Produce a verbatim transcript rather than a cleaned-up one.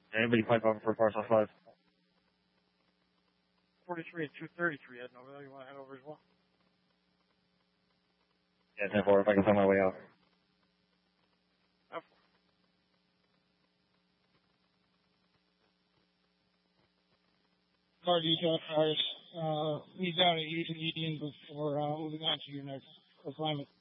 Anybody pipe up for parcel five? forty-three and two thirty-three heading over there. You want to head over as well? Yeah, ten four, if I can find my way out. Car detail cars, uh, leave down at East Indian before uh, moving on to your next assignment.